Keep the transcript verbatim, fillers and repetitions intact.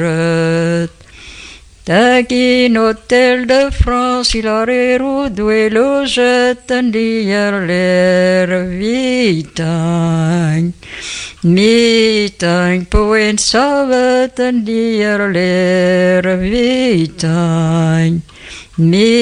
Tagin hôtel de France, il a redoué le jet d'hier l'air vitang. Mitang poen savet d'hier l'air vitang.